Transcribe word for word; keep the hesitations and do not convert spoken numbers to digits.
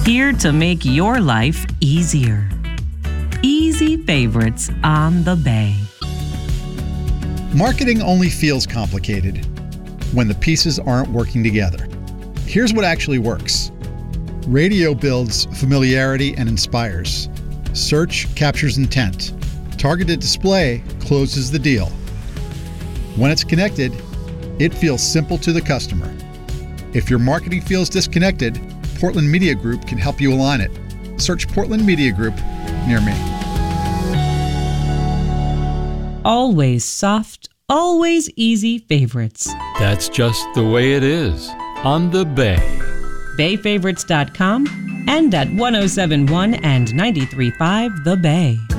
Here to make your life easier. Easy Favorites on the Bay. Marketing only feels complicated when the pieces aren't working together. Here's what actually works. Radio builds familiarity and inspires. Search captures intent. Targeted display closes the deal. When it's connected, it feels simple to the customer. If your marketing feels disconnected, Portland Media Group can help you align it. Search Portland Media Group near me. Always soft, always easy favorites. That's just the way it is on the Bay. bay favorites dot com and at one oh seven one and ninety-three point five The Bay.